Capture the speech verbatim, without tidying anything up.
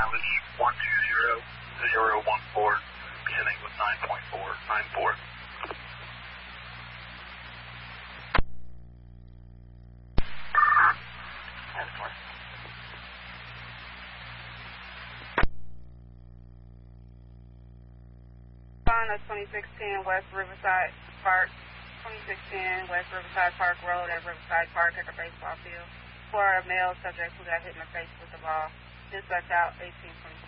mileage one two zero zero one four, beginning with nine point four nine four. twenty-six ten West Riverside Park, twenty-six ten West Riverside Park Road at Riverside Park at the baseball field. For a male subject who got hit in the face with the ball. Dispatch out eighteen twenty.